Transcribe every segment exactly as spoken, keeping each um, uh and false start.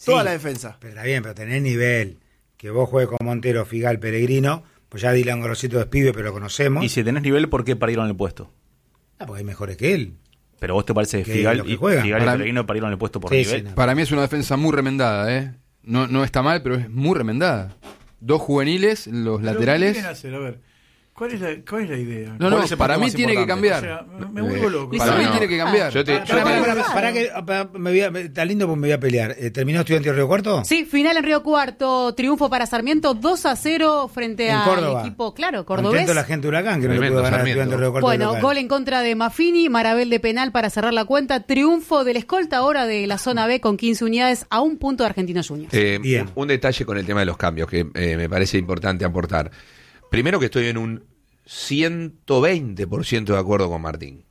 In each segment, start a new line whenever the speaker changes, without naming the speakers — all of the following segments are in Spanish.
Toda
sí,
la defensa.
Pero está bien, pero tenés nivel. Que vos juegues con Montero, Figal, Peregrino, pues ya Dylan Grosito es pibe, pero lo conocemos.
Y si tenés nivel, ¿por qué parieron el puesto?
Ah, porque hay mejores que él.
Pero vos te parece que
Que
Figal
lo que
y,
juegan.
Figal y
Para-
Peregrino parieron el puesto por
Sí,
nivel.
sí, no.
Para mí es una defensa muy remendada, ¿eh? No, no está mal, pero es muy remendada. Dos juveniles, los
Pero,
laterales.
¿qué quieren hacer? A ver, ¿cuál es la, cuál es la idea?
No,
¿Cuál
no,
es el
para
punto
mí
más
tiene que
importante?
O
cambiar.
sea, me, me vuelvo loco.
Para mí
no.
tiene que cambiar.
Yo te,
Pará,
yo te-
pará, pará, pará que pará, me voy a, está lindo porque me voy a pelear. Eh, ¿Terminó Estudiantes de Río Cuarto?
Sí, final en Río Cuarto, triunfo para Sarmiento, dos a cero frente
En
al
Córdoba.
equipo, claro, cordobés.
Contento la gente de Huracán que no le
Tremendo,
pudo ganar a
Sarmiento.
Estudiantes de Río Cuarto.
Bueno,
local.
gol en contra de Maffini, Marabel de penal para cerrar la cuenta, triunfo del escolta ahora de la zona B con quince unidades a un punto de Argentinos Juniors. Eh,
Bien.
un, un detalle con el tema de los cambios que eh, me parece importante aportar. Primero que estoy en un ciento veinte por ciento de acuerdo con Martín.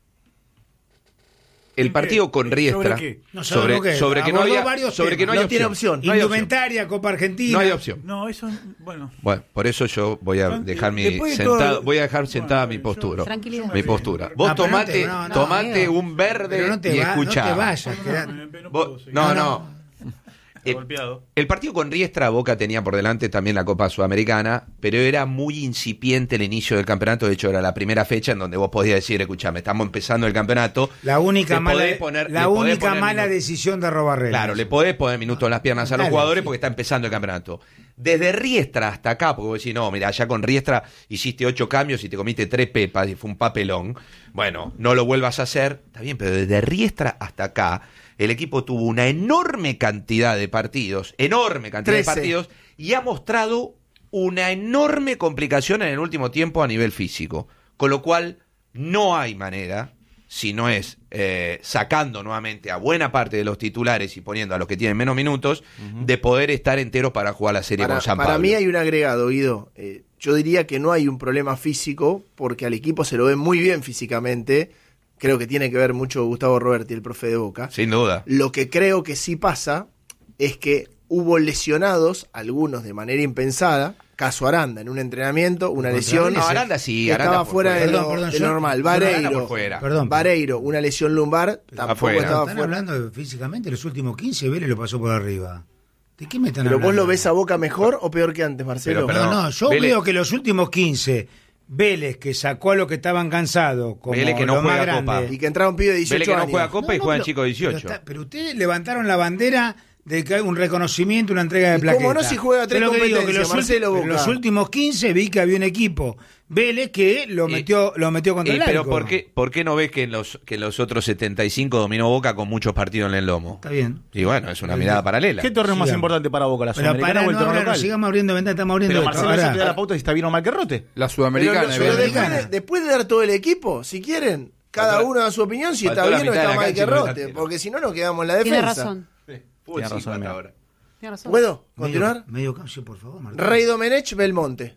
El
¿En
partido
qué?
con
¿Sobre
Riestra
qué?
No
sobre,
sabemos qué.
sobre que no
Abordó
había
varios
sobre que no hay
temas.
No tiene
opción.
opción.
No hay opción.
Indumentaria, Copa Argentina.
No hay opción.
No, eso, bueno.
Bueno, por eso yo voy a dejar mi
Después de
sentado,
todo-
voy a dejar sentada
Bueno,
mi postura.
yo-
Mi Mi
yo me-
postura. Vos
No, pero no
tomate,
te- no, no,
tomate
amigo.
un verde
Pero no te
y
va-
escuchá.
no te vayas.
No,
queda-
no, no, no
Vos-
puedo seguir.
no,
No,
no.
no.
El,
Golpeado.
el partido con Riestra, Boca tenía por delante también la Copa Sudamericana, pero era muy incipiente el inicio del campeonato. De hecho, era la primera fecha en donde vos podías decir, escuchame, estamos empezando el campeonato.
La única
Le
mala,
podés poner-
la
le podés
única
poner
mala
minutos.
decisión de Robarrera.
Claro, le podés poner minutos en las piernas a los
Dale,
jugadores
sí.
porque está empezando el campeonato. Desde Riestra hasta acá, porque vos decís, no, mira, allá con Riestra hiciste ocho cambios y te comiste tres pepas y fue un papelón. Bueno, no lo vuelvas a hacer. Está bien, pero desde Riestra hasta acá, el equipo tuvo una enorme cantidad de partidos, enorme cantidad
trece.
de partidos, y ha mostrado una enorme complicación en el último tiempo a nivel físico. Con lo cual, no hay manera, si no es eh, sacando nuevamente a buena parte de los titulares y poniendo a los que tienen menos minutos, uh-huh. de poder estar enteros para jugar la serie
Para,
con San
para
Pablo.
mí hay un agregado, Guido. Eh, yo diría que no hay un problema físico porque al equipo se lo ve muy bien físicamente. Creo que tiene que ver mucho Gustavo Roberti, el profe de Boca.
Sin duda.
Lo que creo que sí pasa es que hubo lesionados, algunos de manera impensada. Caso Aranda, en un entrenamiento, una
Contra
lesión.
No, Aranda sí,
que
Aranda
estaba
por
fuera
fuera.
de lo,
Perdón, perdón,
de
yo-
normal.
yo-
Aranda
Vareiro,
por fuera.
Perdón.
Vareiro, una lesión lumbar, tampoco
afuera.
estaba
Están
fuera.
hablando de, físicamente, los últimos quince, Vélez lo pasó por arriba. ¿De qué me están
Pero
hablando?
vos lo ves a Boca mejor o peor que antes, Marcelo.
Pero, perdón.
No, no, yo
Vélez-
veo que los últimos quince, Vélez, que sacó a los que estaban cansados, como
Vélez que no
los más
juega Copa.
grandes.
Y que entraba un pibe de
Vélez
dieciocho
que no
años.
juega Copa y
No, no,
juegan
pero-
chicos de dieciocho.
Pero, está- pero ustedes levantaron la bandera de que hay un reconocimiento, una entrega de
¿Y
plaquetas.
cómo no si juega tres
Yo lo que digo, que
competencias,
los,
Marcelo,
ulti-
Boca?
los últimos quince vi que había un equipo, Vélez, que lo
Y-
metió, lo metió contra
Y,
el
pero
arco.
¿por qué, ¿por qué no ves que en los que en los otros setenta y cinco dominó Boca con muchos partidos en el lomo?
Está bien.
Y bueno, es una mirada paralela.
¿Qué torneo es más
Sigamos.
importante para Boca, la
Pero
Sudamericana
para
o el
no
torneo
hablar,
local?
sigamos abriendo ventanas, estamos abriendo
Pero
esto.
Marcelo, eso
Ahora,
te da la pauta si está bien o mal que rote.
La
Pero,
Sudamericana.
lo- pero después,
evidentemente.
de, después de dar todo el equipo, si quieren, cada
Faltó-
uno da su opinión, si
faltó
está
la
bien o
mitad de
está
la
mal que
cancha y no el
rote,
arquero.
porque si no nos quedamos en la defensa.
Eh, Sí, pues fútbol
Tiene
sí,
razón,
hasta
amigo.
ahora. Tiene razón.
¿Puedo continuar?
Medio, medio campo, sí, por favor, Martín.
Rey Domenech, Belmonte.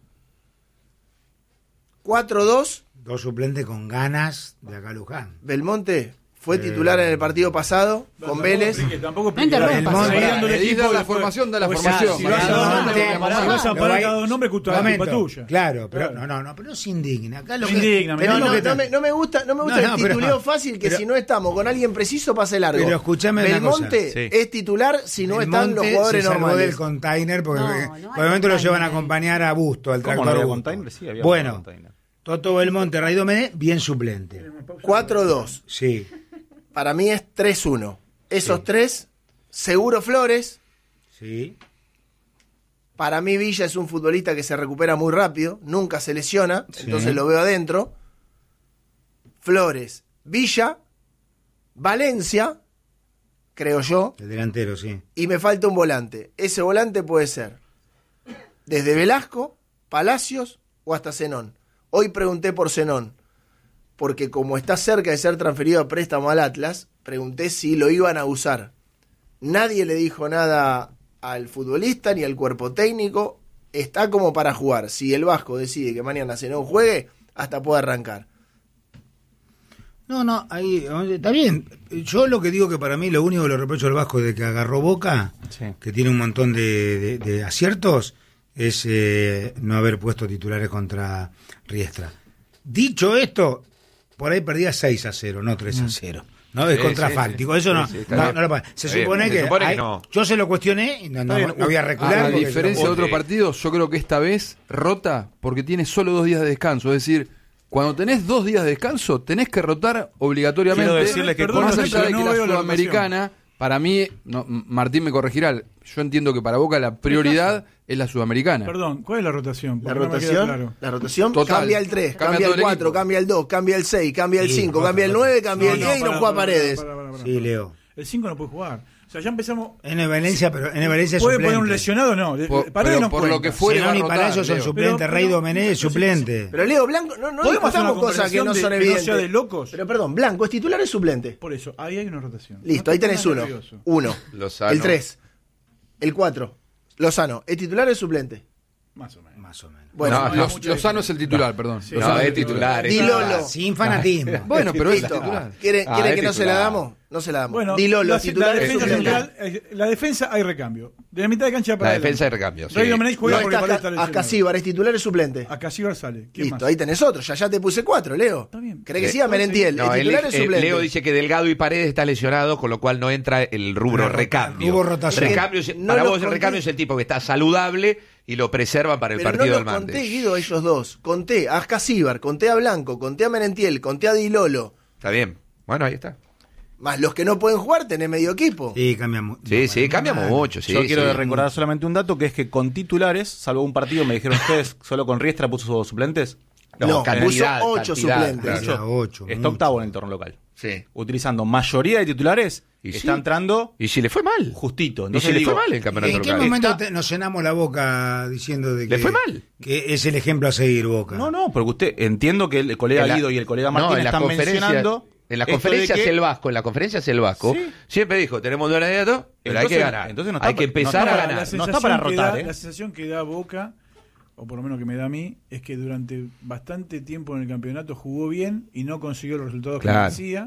cuatro dos.
Dos suplentes con ganas de acá Luján.
Belmonte fue
Eh.
titular en el partido pasado con Vélez.
Tampoco
No interrumpas.
explique.
Belmonte.
Seguí dando el
Le di
equipo
dar la
después.
formación, da la
Pues
formación.
Si vas a
Belmonte,
dar- si
Belmonte,
vas a
lo
parar
va-
cada dos nombres, justo la
Momento,
culpa tuya.
Claro, pero no, no, no, pero no se indigna. Acá lo
Me
que,
indigna, me
pero
Pero
indigna.
no,
lo que
no
está-
me, no me gusta, no me gusta
No,
el
no, pero-
tituleo fácil que
pero-
si no estamos con alguien preciso pase largo.
Pero escuchame una
Belmonte
cosa. Sí.
es titular si no están los
Belmonte
jugadores
se salvó
normales.
del container porque
No,
porque
no hay
por el momento lo llevan a
container.
acompañar a Busto, al
¿Cómo
tractor
no había
Busto.
container? Sí, había
Bueno,
container.
Toto Belmonte, Ray Domenech, bien suplente.
cuatro dos.
Sí,
Para mí es tres uno. Esos
Sí.
tres, seguro Flores.
sí.
Para mí Villa es un futbolista que se recupera muy rápido, nunca se lesiona,
Sí.
entonces lo veo adentro. Flores, Villa, Valencia, creo yo,
El delantero, sí.
y me falta un volante. Ese volante puede ser desde Velasco, Palacios o hasta Zenón. Hoy pregunté por Zenón, porque como está cerca de ser transferido a préstamo al Atlas, pregunté si lo iban a usar. Nadie le dijo nada al futbolista ni al cuerpo técnico. Está como para jugar. Si el Vasco decide que mañana Zenón juegue, hasta puede arrancar.
No, no, ahí está bien. Yo lo que digo que para mí lo único que lo reprocho al Vasco de que agarró Boca,
Sí.
que tiene un montón de, de- de aciertos, es eh, no haber puesto titulares contra Riestra. Dicho esto, por ahí perdía seis a cero, no tres a cero. No es
Sí,
contrafáctico,
sí,
eso
sí,
no,
sí, está
no,
bien.
no lo puede. Se
Está bien,
supone
se
que,
supone que
hay-
no.
yo se lo cuestioné y no, no,
bien,
no voy a recular.
A
porque
diferencia
se
de
lo-
otros
Sí.
partidos, yo creo que esta vez rota porque tiene solo dos días de descanso. Es decir, cuando tenés dos días de descanso, tenés que rotar obligatoriamente.
Quiero decirle que
más
Perdón,
allá de
pero
que
no
la
veo la
Sudamericana, para mí, no, Martín me corregirá, yo entiendo que para Boca la prioridad es la Sudamericana.
Perdón, ¿cuál es la rotación?
La
Porque no me queda
rotación,
claro.
la rotación
Total.
cambia el tres,
Cambia
cambia,
todo
el
el
cuatro,
equipo.
cambia el dos, cambia el seis, cambia el
Sí,
cinco,
rota,
cambia el
rota.
nueve, cambia
No,
el
no,
diez y no
pará,
juega
pará,
Paredes.
pará, pará, pará,
Sí,
pará.
Leo.
El cinco no puede jugar. O sea, ya empezamos.
En el Valencia, pero en el Valencia es
¿Puede
suplente.
poner un lesionado? No. De-
Por-
Paredes
pero
no
por
cuenta.
lo que fuere va a
Zenón y
rotar,
Palacio son
Leo.
suplentes,
Pero-
Rey
pero-
Domenech es
pero-
suplente.
Pero Leo, Blanco, no, no
¿Podemos
discutamos
hacer una
cosas que no
conversación
son
de- que no
evidentes.
sea de locos?
Pero perdón, Blanco, ¿es titular o es suplente?
Por eso, ahí hay una rotación.
Listo,
No
ahí
te
tenés
pongas
uno.
nervioso.
Uno.
Lozano.
El tres. El cuatro. Lozano, ¿es titular o es suplente?
Más o menos.
Más o menos.
Bueno,
No,
Los- Lozano es el titular, perdón.
Sí.
Lozano
No,
es
es
el
titular. es
Di
titular.
Lolo.
Sin fanatismo.
Bueno, pero es
listo.
titular.
¿Quieren,
Ah,
quieren
es
que no se la
titular.
damos? No se la damos.
Bueno,
Di Lolo,
la,
titular
la
o
defensa
suplente.
central, eh, la defensa hay recambio. De la mitad de cancha para
La
adelante.
defensa de recambio. sí.
Rey Domenech
No
juega porque
está
Paredes
Asca-
está lesionado.
Ascasíbar, ¿es titular o es suplente?
Acasíbar sale. ¿Quién
Listo,
más?
ahí tenés otro. Ya ya te puse cuatro, Leo.
Está bien.
¿Querés que
Sí.
siga Merentiel?
No,
¿Es
él-
titular o es
eh,
suplente?
Leo dice que Delgado y Paredes está lesionado, con lo cual no entra el rubro
Rota-
recambio.
rubro rotación.
Recambio es-
No
para
lo
vos el
conté.
recambio es el tipo que está saludable y lo preserva para el
Pero
partido
no
del
los conté,
martes.
Guido, a ellos dos. Conté a Ascasíbar, conté a Blanco, conté a Merentiel, conté a Di Lolo.
Está bien. Bueno, ahí está.
Más los que no pueden jugar, tenés medio equipo.
Sí, cambiamos.
Sí, sí, cambia mucho. Sí,
Yo quiero
sí.
recordar solamente un dato, que es que con titulares, salvo un partido, me dijeron ustedes, solo con Riestra puso suplentes.
No,
cantidad,
puso ocho
cantidad,
suplentes.
claro.
Ocho,
Está
mucho.
octavo en el torneo local.
Sí.
Utilizando mayoría de titulares,
Y
está
sí.
entrando
Y si le fue mal.
justito.
Y
Entonces
si le
digo,
fue mal el campeonato
¿En qué
local.
momento
Está-
te- nos llenamos la boca diciendo de que,
Le fue mal.
que es el ejemplo a seguir Boca?
No, no, porque usted, entiendo que el colega
En la-
Guido y el colega
no,
Martín
en la
están
conferencia-
mencionando.
En la
esto de
conferencia
que-
el Vasco, en la conferencia el Vasco,
Sí.
siempre dijo, tenemos dos candidatos, pero hay que
Entonces-
ganar.
entonces no está
hay que
pa- no
empezar
está
a
para-
ganar.
no
sensación
está para
que
rotar,
da-
¿eh?
La sensación que da Boca, o por lo menos que me da a mí, es que durante bastante tiempo en el campeonato jugó bien y no consiguió los resultados que
Claro.
merecía.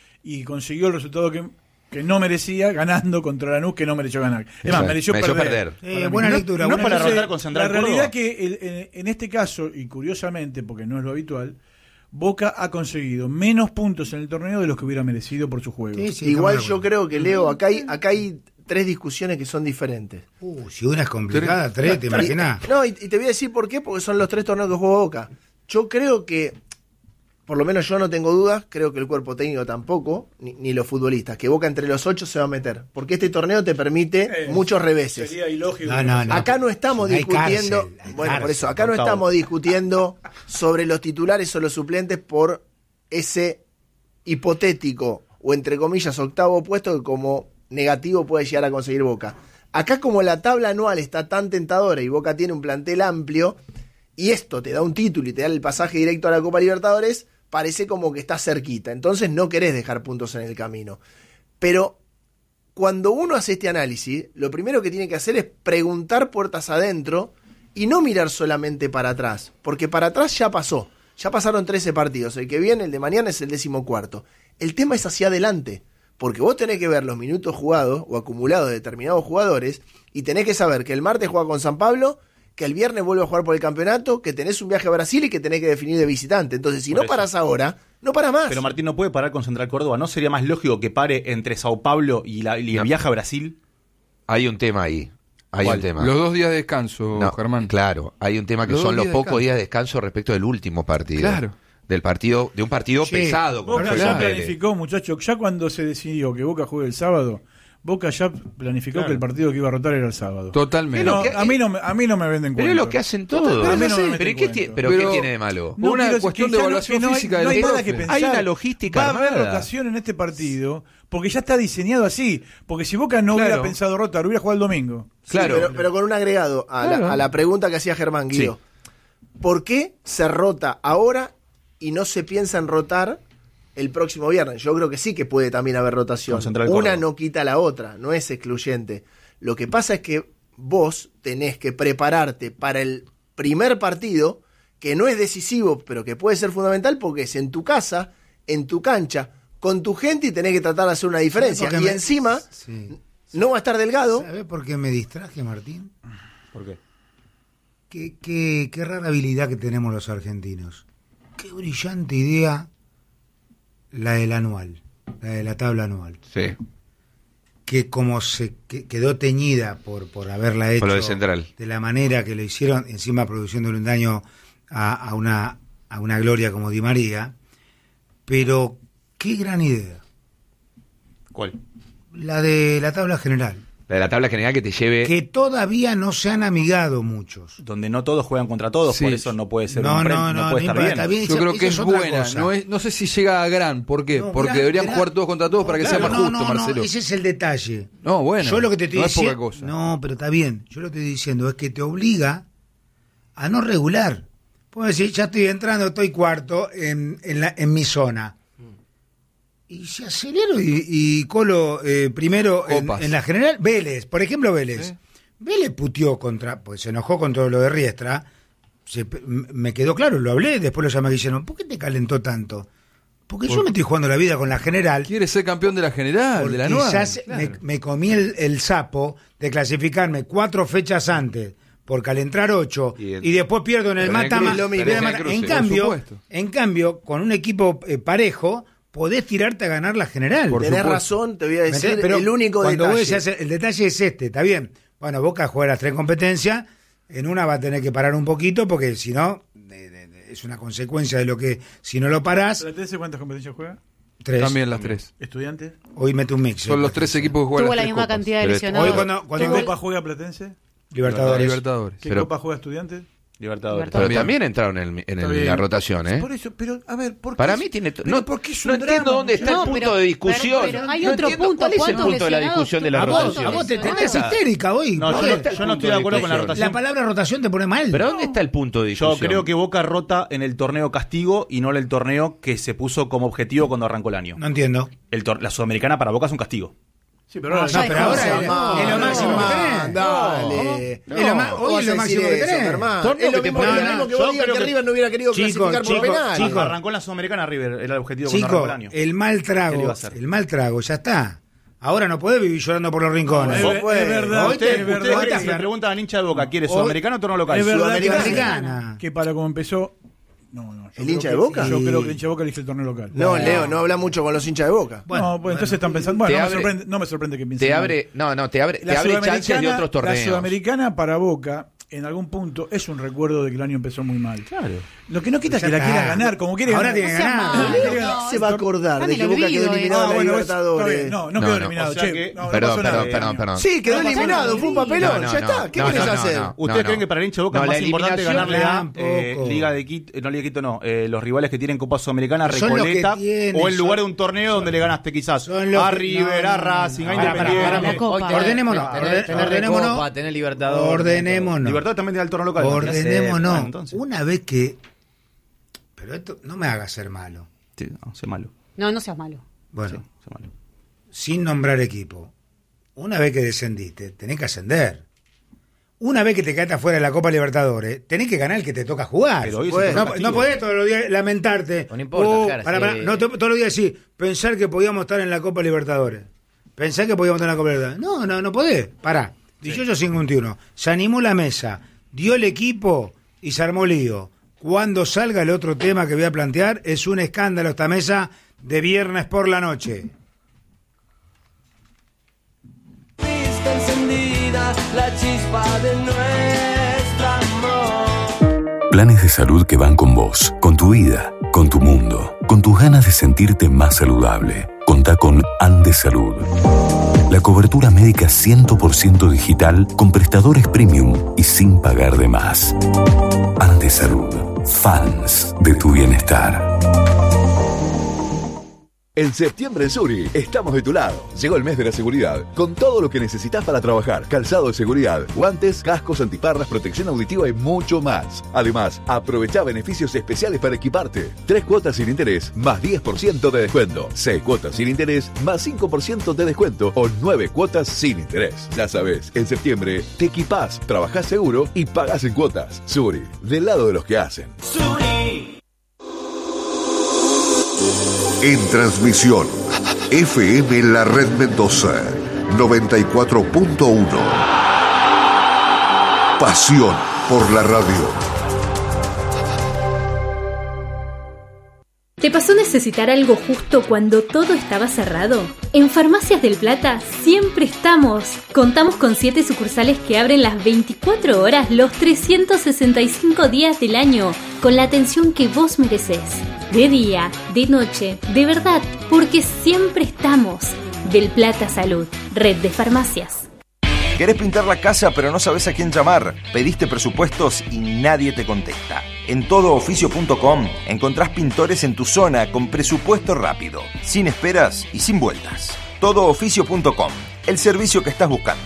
Y consiguió el resultado que, que no merecía ganando contra Lanús, que no mereció ganar. Es más,
Exacto.
mereció,
Mereció
perder.
perder.
Eh,
Para mí.
buena
No-
lectura.
no
buena
para
lectura.
rotar con Central
La realidad
Córdoba.
que el- en, en este caso, y curiosamente, porque no es lo habitual, Boca ha conseguido menos puntos en el torneo de los que hubiera merecido por su juego.
Sí, sí,
Igual
estamos de
yo
acuerdo.
creo que, Leo, acá hay, acá hay tres discusiones que son diferentes.
Uh, si una es complicada, tres, ¿te imaginas?
Y- No, y, y te voy a decir por qué, porque son los tres torneos que juega Boca. Yo creo que, por lo menos yo no tengo dudas, creo que el cuerpo técnico tampoco, ni, ni los futbolistas, que Boca entre los ocho se va a meter. Porque este torneo te permite
Eh,
muchos reveses.
Sería ilógico.
No, no, no.
Acá no estamos
Hay
discutiendo,
cárcel, hay
bueno, por
cárcel,
eso, acá no
octavo.
estamos discutiendo sobre los titulares o los suplentes por ese hipotético o entre comillas octavo puesto que como negativo puede llegar a conseguir Boca. Acá como la tabla anual está tan tentadora y Boca tiene un plantel amplio y esto te da un título y te da el pasaje directo a la Copa Libertadores, parece como que está cerquita. Entonces no querés dejar puntos en el camino. Pero cuando uno hace este análisis, lo primero que tiene que hacer es preguntar puertas adentro y no mirar solamente para atrás, porque para atrás ya pasó. Ya pasaron trece partidos. El que viene, el de mañana, es el decimocuarto. El tema es hacia adelante, porque vos tenés que ver los minutos jugados o acumulados de determinados jugadores y tenés que saber que el martes juega con San Pablo, que el viernes vuelve a jugar por el campeonato, que tenés un viaje a Brasil y que tenés que definir de visitante. Entonces, si
Por
no
eso.
parás ahora, no para más.
Pero Martín no puede parar con Central Córdoba. ¿No sería más lógico que pare entre Sao Paulo y, la, y el
No.
viaje a Brasil?
Hay un tema ahí. Hay
¿Cuál?
un tema.
Los dos días de descanso,
No,
Germán.
Claro, hay un tema que
Los
son
dos
los
días de
pocos
descanso.
días de descanso respecto del último partido.
Claro.
Del partido, de un partido
Sí.
pesado. como
Boca
fue
ya
con Vélez.
planificó, muchachos, ya cuando se decidió que Boca juegue el sábado, Boca ya planificó
Claro.
que el partido que iba a rotar era el sábado.
Totalmente.
No,
que-
a, mí no, me- a mí no me venden
Pero
cuento.
es lo que hacen todos.
A mí no me
pero,
meten
¿qué,
cuento.
tie- pero
Pero-
¿qué tiene de malo?
No,
Una
quiero decir
cuestión
que
de
ya no-
evaluación
que no hay-
física
no
del
hay nada
profe.
que pensar.
Hay una logística
Va a haber
armada.
rotación en este partido porque ya está diseñado así. Porque si Boca no
Claro.
hubiera pensado rotar, hubiera jugado el domingo.
Sí,
Claro.
pero, pero con un agregado a,
Claro.
la, a la pregunta que hacía Germán Guido. ¿Por qué se rota ahora y no se piensa en rotar el próximo viernes? Yo creo que sí que puede también haber rotación.
Con Central
Una
Córdoba.
no quita la otra, no es excluyente. Lo que pasa es que vos tenés que prepararte para el primer partido, que no es decisivo, pero que puede ser fundamental porque es en tu casa, en tu cancha, con tu gente y tenés que tratar de hacer una diferencia.
Porque
Y
me-
encima
Sí.
no va a estar Delgado.
¿Sabés por qué me distraje, Martín?
¿Por qué?
Qué, qué, qué rara habilidad que tenemos los argentinos. Qué brillante idea la del anual. la de la tabla anual.
Sí.
Que como se que, quedó teñida por, por haberla hecho
Por lo de Central.
de la manera que lo hicieron, encima produciéndole un daño a, a una a una gloria como Di María, pero qué gran idea.
¿Cuál?
La de la tabla general.
La de la tabla general que te lleve...
Que todavía no se han amigado muchos.
Donde no todos juegan contra todos,
Sí.
por eso no puede ser
No,
un pre-
no, no,
puede estar
no
bien.
está bien.
Yo
Esa-
creo que
esa
es
es otra
buena.
cosa.
No, es, no sé si llega a gran. ¿Por qué?
No,
Porque
gran-
deberían
gran-
jugar todos contra todos para que
Claro,
sea más
no,
justo,
no,
Marcelo.
No, ese es el detalle.
No, bueno.
Yo lo que te estoy
no es poca
diciendo.
cosa.
No, pero está bien. Yo lo que estoy diciendo es que te obliga a no regular. Puedes decir, ya estoy entrando, estoy cuarto en, en, la, en mi zona. Y si acelero y, y colo eh, primero en,
Copas.
en la general, Vélez, por ejemplo, Vélez.
Sí.
Vélez puteó contra, pues se enojó con todo lo de Riestra. Se, m- me quedó claro, lo hablé, después lo llamé a Guillermo. ¿Por qué te calentó tanto? Porque yo me estoy jugando la vida con la general.
Quiere ser campeón de la general, de la
Porque
anual.
ya se-
Claro.
me, me comí el, el sapo de clasificarme cuatro fechas antes por calentar ocho
Y
y,
el-
después pierdo en el
pero en el
mata
cruce,
más.
lo mismo.
En,
En el cruce, por
cambio,
supuesto.
en cambio, con un equipo eh, parejo, podés tirarte a ganar la general.
Por
Tenés
supuesto.
razón, te voy a
¿Me
decir,
entendés? Pero
el único
cuando
detalle.
vos decías, el detalle es este, está bien. Bueno, Boca juega las tres competencias, en una va a tener que parar un poquito porque si no, de- de- de- es una consecuencia de lo que, si no lo parás,
¿Platense cuántas competencias juega?
tres.
También las tres.
¿Estudiantes?
Hoy mete un mix.
Son los tres equipos que juegan
Tuvo
las
la
tres
misma
copas.
cantidad de
Pero
lesionados.
hoy cuando-
¿Qué
cuando-
copa juega Platense?
Libertadores.
Libertadores.
¿Qué
Pero-
copa juega Estudiantes?
Libertadores.
Pero
También.
también entraron en, el- en el-
Está bien.
la rotación, ¿eh?
Por eso, pero a ver, ¿por qué
Para
es-
mí tiene... to-
pero
No,
porque es
no
un
entiendo
drama,
dónde está
No,
el punto
pero-
de discusión.
pero- pero hay
No
otro
entiendo
punto.
¿Cuál es el
¿Cuántos
punto de la
lesionados?
discusión de la
A vos,
rotación?
a vos te
¿Dónde
tenés
está?
histérica hoy.
No,
¿Por
yo
qué?
no, yo no estoy de acuerdo con la
La
rotación.
palabra rotación te pone mal.
¿Pero dónde está el punto de
Yo
discusión?
creo que Boca rota en el torneo castigo y no en el torneo que se puso como objetivo cuando arrancó el año.
No entiendo.
El tor- la Sudamericana para Boca es un castigo.
Sí, pero ahora
No,
No, pero ahora
Joder,
es,
no,
es lo
no,
máximo que tenés.
Dale.
Es lo ma- hoy es lo máximo que tenés.
Germán.
Torneo
Es lo
que te
mismo,
pone-
es lo mismo que
Yo
vos digas
creo
que
que-
River no hubiera querido
Chicos,
clasificar por
chicos,
penal.
chicos.
Arrancó en la Sudamericana River, era el objetivo cuando arrancó
Chicos,
el año.
el mal
¿Qué le
trago,
iba a hacer?
el mal trago, ya está. Ahora no podés vivir llorando por los rincones.
Es,
Vos
es
podés.
verdad,
Hoy
es
te-
verdad.
¿Ustedes creen que
Hoy
si
te-
le preguntan al hincha de Boca, ¿quiere
Hoy-
sudamericano o torneo local?
Es verdad que,
Sudamericana.
que para como empezó... No, no. yo
¿El
creo
hincha
que-
de Boca?
Yo
Sí.
creo que el hincha de Boca elige el torneo local.
No, Leo, no habla mucho con los hinchas de Boca.
Bueno,
no, pues entonces
bueno,
están pensando... Bueno,
te
no,
abre-
me sorprende, no me sorprende que piensen
Te
mal.
abre... No, no, te abre, te
La
abre chances de
Sudamericana-
otros torneos.
La Sudamericana para Boca, en algún punto, es un recuerdo de que el año empezó muy mal.
Claro.
Lo que no quita
Ya
que la
está.
quiera ganar, como quiere
Ahora
ganar.
tiene que
No sea
ganar.
malo.
Quiere ganar.
No,
Se va a acordar
está
de
en
que
el
Boca quedó
olvido,
eliminado
Ah,
de la
bueno, está
Libertadores.
bien. No, no,
No,
quedó
no.
eliminado.
O sea
che,
que-
no, no
Perdón,
pasó
perdón,
nada.
perdón, perdón.
Sí, quedó
No pasa
eliminado,
nada.
fue un papelón,
No, no,
ya
no.
está. ¿Qué
No,
querés
no, no,
hacer?
no.
¿Ustedes creen
no.
que para el hincha de Boca
No,
es
la
más importante
eliminación
ganarle a
tampoco.
eh, Liga de Quito, no Liga de Quito no, eh, los rivales que tienen Copa Sudamericana,
Son los que
Recoleta,
tienen,
o en lugar
son-
de un torneo donde le ganaste quizás
son los
a
que-
River,
no,
a
no,
Racing,
no,
a
no. Pará, pará,
Independiente?
La Copa.
Hoy- Ordenémonos,
Tener-
orde-
tener
ordenémonos.
Recopa, tener Libertadores.
Ordenémonos.
Libertad también tiene el torneo local.
Ordenémonos.
Bueno, entonces.
Una vez que. Pero esto no me haga ser malo.
Sí, no, sé malo.
No, no seas malo.
Bueno,
Sí, sé malo.
sin nombrar equipo. Una vez que descendiste, tenés que ascender. Una vez que te quedaste afuera de la Copa Libertadores, tenés que ganar el que te toca jugar.
Pero hoy es
no,
un castigo.
no podés todos los días lamentarte.
No importa,
Oh,
claro,
pará,
sí.
pará, no te- todos los días decir, pensar que podíamos estar en la Copa Libertadores. Pensar que podíamos estar en la Copa Libertadores. No, no, no podés. Pará. dieciocho cincuenta y uno. Se animó la mesa, dio el equipo y se armó lío. Cuando salga el otro tema que voy a plantear, es un escándalo esta mesa de viernes por la noche.
Está encendida la chispa de nuestro amor.
Planes de salud que van con vos, con tu vida, con tu mundo, con tus ganas de sentirte más saludable. Contá con Andes Salud. La cobertura médica cien por ciento digital con prestadores premium y sin pagar de más. Andes Salud. Fans de tu bienestar.
En septiembre en Suri estamos de tu lado. Llegó el mes de la seguridad, con todo lo que necesitas para trabajar. Calzado de seguridad, guantes, cascos, antiparras, protección auditiva y mucho más. Además, aprovecha beneficios especiales para equiparte. Tres cuotas sin interés, más diez por ciento de descuento. Seis cuotas sin interés, más cinco por ciento de descuento. O nueve cuotas sin interés. Ya sabes, en septiembre te equipás, trabajás seguro y pagás en cuotas. Suri, del lado de los que hacen.
Suri.
En transmisión, F M La Red Mendoza, noventa y cuatro punto uno. Pasión por la radio.
¿Te pasó necesitar algo justo cuando todo estaba cerrado? En Farmacias del Plata siempre estamos. Contamos con siete sucursales que abren las veinticuatro horas los trescientos sesenta y cinco días del año, con la atención que vos mereces. De día, de noche, de verdad, porque siempre estamos. Del Plata Salud, red de farmacias.
¿Querés pintar la casa pero no sabes a quién llamar? Pediste presupuestos y nadie te contesta. En todo oficio punto com encontrás pintores en tu zona con presupuesto rápido, sin esperas y sin vueltas. todo oficio punto com, el servicio que estás buscando.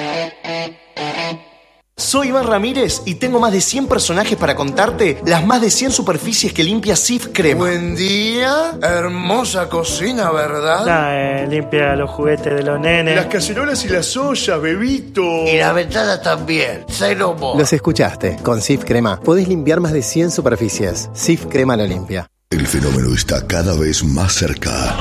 Soy Iván Ramírez y tengo más de cien personajes para contarte las más de cien superficies que limpia Cif Crema.
Buen día, hermosa cocina, ¿verdad?
Nah, eh, limpia los juguetes de los nenes.
Las cacerolas y las ollas, bebito.
Y la ventana también, cero mo.
Los escuchaste, con Cif Crema podés limpiar más de cien superficies. Cif Crema lo limpia.
El fenómeno está cada vez más cerca.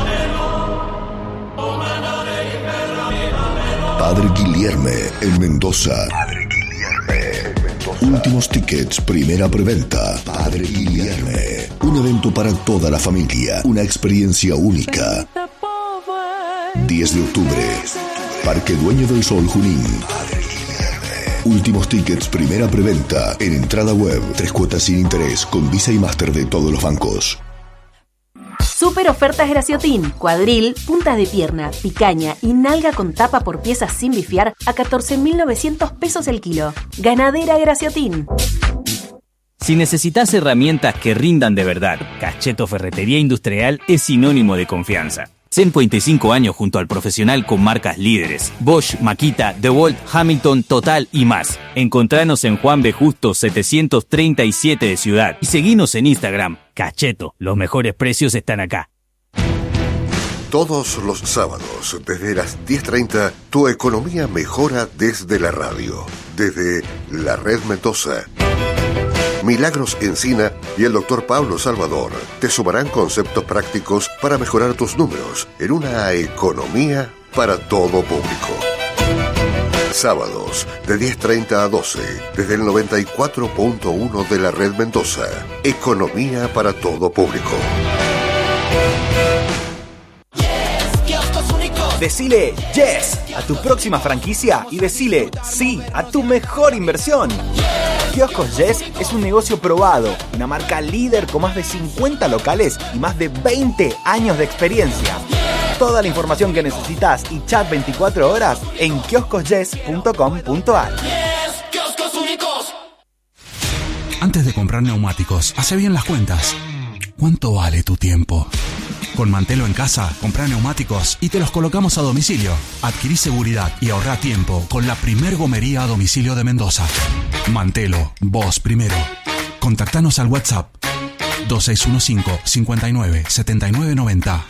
Padre Guilherme en Mendoza. Padre Guilherme en Mendoza. Últimos tickets, primera preventa. Padre Guilherme. Un evento para toda la familia. Una experiencia única. diez de octubre. Parque Dueño del Sol, Junín. Padre Guilherme. Últimos tickets, primera preventa. En entrada web. Tres cuotas sin interés. Con Visa y Master de todos los bancos.
Super ofertas Graciotín, cuadril, puntas de pierna, picaña y nalga con tapa por piezas sin bifiar a catorce mil novecientos pesos el kilo. Ganadera Graciotín.
Si necesitas herramientas que rindan de verdad, Cacheto Ferretería Industrial es sinónimo de confianza. ciento veinticinco años junto al profesional con marcas líderes. Bosch, Makita, DeWalt, Hamilton, Total y más. Encontranos en Juan B. Justo setecientos treinta y siete de Ciudad. Y seguinos en Instagram. Cacheto, los mejores precios están acá.
Todos los sábados, desde las diez treinta, tu economía mejora desde la radio. Desde la Red Mendoza. Milagros Encina y el doctor Pablo Salvador te sumarán conceptos prácticos para mejorar tus números en una economía para todo público. Sábados de diez treinta a doce desde el noventa y cuatro punto uno de la Red Mendoza. Economía para todo público.
Decile yes a tu próxima franquicia y decile sí a tu mejor inversión. Kioscos Yes es un negocio probado, una marca líder con más de cincuenta locales y más de veinte años de experiencia. Toda la información que necesitas y chat veinticuatro horas en kioscos yes punto com punto a r.
Antes de comprar neumáticos, hace bien las cuentas. ¿Cuánto vale tu tiempo? Con Mantelo en casa, comprá neumáticos y te los colocamos a domicilio. Adquirí seguridad y ahorrá tiempo con la primer gomería a domicilio de Mendoza. Mantelo, vos primero. Contactanos al WhatsApp dos seis uno cinco, cinco nueve, siete nueve nueve cero.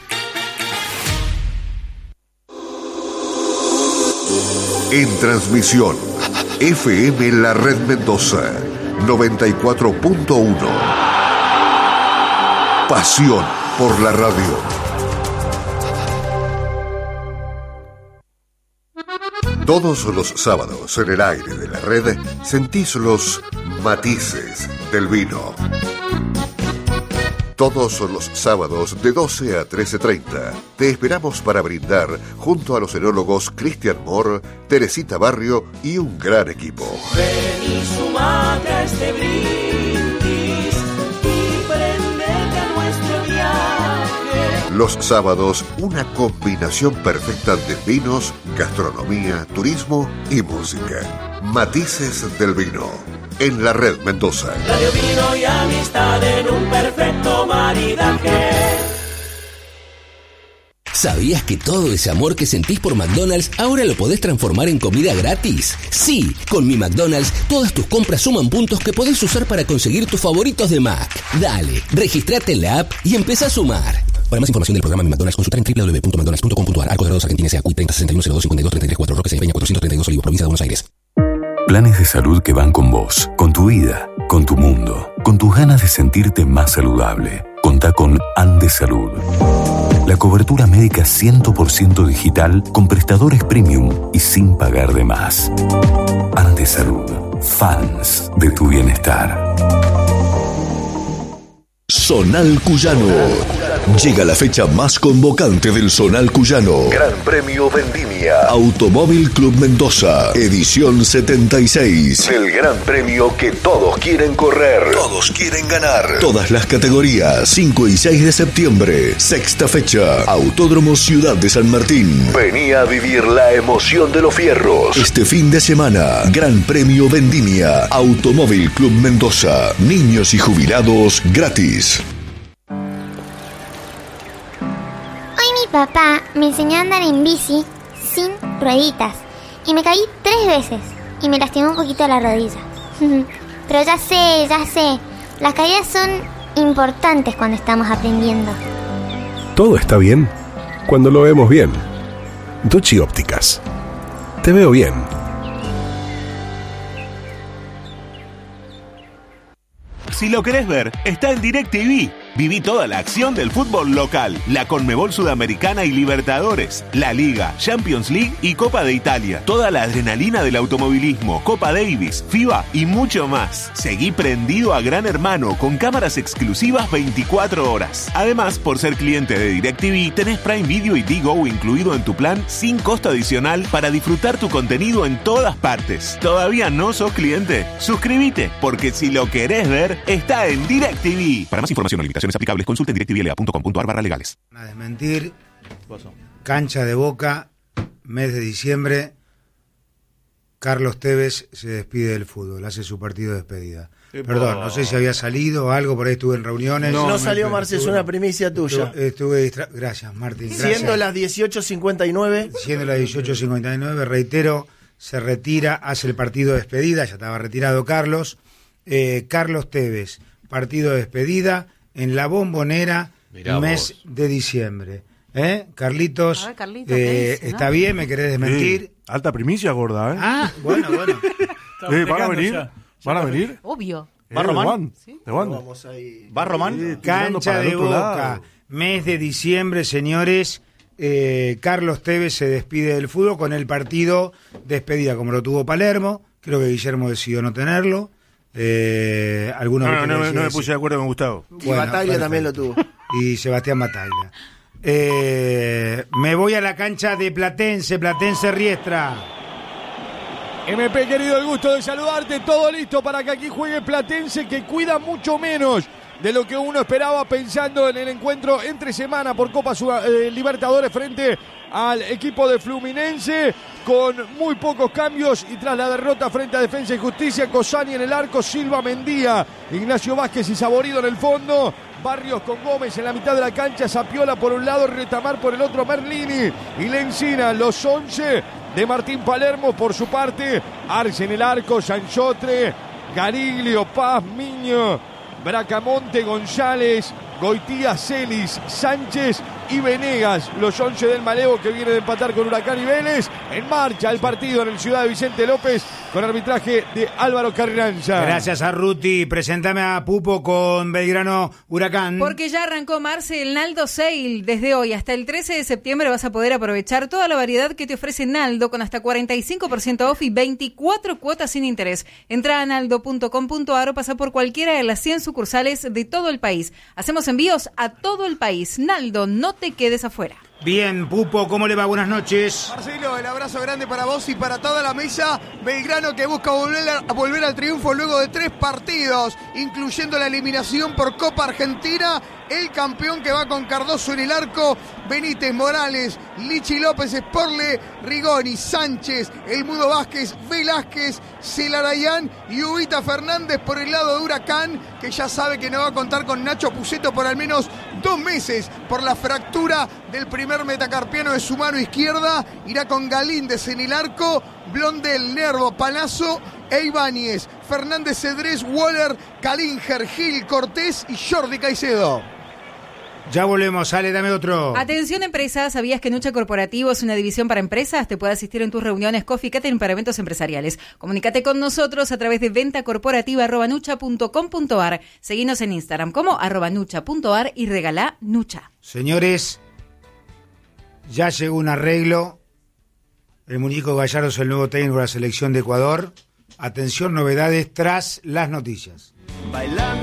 En transmisión, F M La Red Mendoza, noventa y cuatro punto uno. Pasión por la radio. Todos los sábados en el aire de la red sentís los matices del vino. Todos los sábados de doce a trece treinta te esperamos para brindar junto a los enólogos Cristian Moore, Teresita Barrio y un gran equipo.
Ven y sumate a este brindis y prendete a nuestro viaje.
Los sábados, una combinación perfecta de vinos, gastronomía, turismo y música. Matices del vino. En la Red Mendoza.
Radio, vino y amistad en un perfecto maridaje.
¿Sabías que todo ese amor que sentís por McDonald's ahora lo podés transformar en comida gratis? Sí, con mi McDonald's todas tus compras suman puntos que podés usar para conseguir tus favoritos de Mac. Dale, registrate en la app y empezá a sumar. Para más información del programa Mi McDonald's, consultar en w w w punto mcdonalds punto com punto a r. Arcos Dorados, Argentina, S A C U I treinta sesenta y uno cero dos cincuenta y dos treinta y tres cuatro, Roque Peña cuatrocientos treinta y dos, Olivos, provincia de Buenos Aires.
Planes de salud que van con vos, con tu vida, con tu mundo, con tus ganas de sentirte más saludable. Contá con Andes Salud. La cobertura médica cien por ciento digital con prestadores premium y sin pagar de más. Andes Salud. Fans de tu bienestar.
Zonal Cuyano. Llega la fecha más convocante del Zonal Cuyano. Gran Premio Vendimia. Automóvil Club Mendoza. Edición setenta y seis. El Gran Premio que todos quieren correr. Todos quieren ganar. Todas las categorías. cinco y seis de septiembre. Sexta fecha. Autódromo Ciudad de San Martín. Vení a vivir la emoción de los fierros. Este fin de semana. Gran Premio Vendimia. Automóvil Club Mendoza. Niños y jubilados gratis.
Hoy mi papá me enseñó a andar en bici sin rueditas y me caí tres veces y me lastimó un poquito la rodilla. Pero ya sé, ya sé, las caídas son importantes cuando estamos aprendiendo.
Todo está bien cuando lo vemos bien. Duchi Ópticas. Te veo bien.
Si lo querés ver, está en DirecTV. Viví toda la acción del fútbol local, la Conmebol Sudamericana y Libertadores, la Liga, Champions League y Copa de Italia. Toda la adrenalina del automovilismo, Copa Davis, FIBA y mucho más. Seguí prendido a Gran Hermano con cámaras exclusivas veinticuatro horas. Además, por ser cliente de DirecTV, tenés Prime Video y Digo incluido en tu plan sin costo adicional para disfrutar tu contenido en todas partes. ¿Todavía no sos cliente? Suscríbete, porque si lo querés ver, está en DirecTV. Para más información o limitaciones aplicables, consulta en directivla punto com punto a r barra legales.
A desmentir. Cancha de Boca, mes de diciembre. Carlos Tevez se despide del fútbol, hace su partido de despedida.
Epa.
Perdón, no sé si había salido o algo, por ahí estuve en reuniones.
No, no
me,
salió,
me,
Marce, es
estuve,
una primicia tuya.
Estuve, estuve distra- Gracias, Martín. Gracias.
Siendo las dieciocho cincuenta y nueve.
Siendo las dieciocho cincuenta y nueve, reitero, se retira, hace el partido de despedida, ya estaba retirado Carlos. Eh, Carlos Tevez, partido de despedida en la Bombonera,
Mirá
mes
vos.
de diciembre. ¿Eh? Carlitos,
A ver, Carlitos,
eh,
¿qué dice,
¿está
no?
bien? ¿Me querés desmentir?
Sí, alta primicia, gorda, ¿eh?
Ah, bueno, bueno.
Eh, ¿Van a venir? ¿Van a venir?
Obvio.
¿Va Román?
¿Sí?
¿De Wanda?
Vamos ahí.
¿Va Román?
Sí, estoy mirando
Cancha
para el
de
otro
Boca,
lado.
mes de diciembre, señores. Eh, Carlos Tevez se despide del fútbol con el partido despedida, como lo tuvo Palermo. Creo que Guillermo decidió no tenerlo. Eh, algunos
No, no,
que
no, me-
decían
no me
decir-
puse de acuerdo con Gustavo.
Y Bataglia también lo tuvo.
Y Sebastián Bataglia. Eh, me voy a la cancha de Platense, Platense Riestra.
M P, querido, el gusto de saludarte. Todo listo para que aquí juegue Platense, que cuida mucho menos de lo que uno esperaba, pensando en el encuentro entre semana por Copa Sud- eh, Libertadores frente al equipo de Fluminense, con muy pocos cambios y tras la derrota frente a Defensa y Justicia. Cosani en el arco, Silva, Mendía, Ignacio Vázquez y Saborido en el fondo, Barrios con Gómez en la mitad de la cancha, Sapiola por un lado, Retamar por el otro, Merlini y Lencina, los once de Martín Palermo. Por su parte, Arce en el arco, Sanchotre, Gariglio, Paz, Miño, Bracamonte, González, Goitía, Celis, Sánchez y Venegas, los once del Malevo, que viene de empatar con Huracán y Vélez. En marcha el partido en el Ciudad de Vicente López con arbitraje de Álvaro Carranza.
Gracias a Ruti. Preséntame a Pupo con Belgrano Huracán.
Porque ya arrancó, Marce, el Naldo Sale. Desde hoy hasta el trece de septiembre vas a poder aprovechar toda la variedad que te ofrece Naldo, con hasta cuarenta y cinco por ciento off y veinticuatro cuotas sin interés. Entra a naldo punto com punto a r o pasa por cualquiera de las cien sucursales de todo el país. Hacemos envíos a todo el país. Naldo, no te quedes afuera.
Bien, Pupo, ¿cómo le va? Buenas noches.
Marcelo, el abrazo grande para vos y para toda la mesa. Belgrano, que busca volver, a, volver al triunfo luego de tres partidos, incluyendo la eliminación por Copa Argentina. El campeón, que va con Cardoso en el arco, Benítez, Morales, Lichi López, Sporle, Rigoni, Sánchez, El Mudo Vázquez, Velázquez, Celarayán y Ubita Fernández por el lado de Huracán, que ya sabe que no va a contar con Nacho Puceto por al menos dos meses por la fractura del primer metacarpiano de su mano izquierda. Irá con Galíndez en el arco, Blondel, Nervo, Palazzo e Ibáñez, Fernández, Cedrés, Waller, Calinger, Gil, Cortés y Jordi Caicedo.
Ya volvemos, sale, dame otro.
Atención, empresas, ¿sabías que Nucha Corporativo es una división para empresas? Te puede asistir en tus reuniones Coffee Catering para eventos empresariales. Comunícate con nosotros a través de venta corporativa arroba nucha punto com punto a r. Seguinos en Instagram como arroba nucha punto a r y regalá Nucha.
Señores, ya llegó un arreglo. El muñeco Gallardo es el nuevo técnico de la selección de Ecuador. Atención, novedades tras las noticias.
Bailando.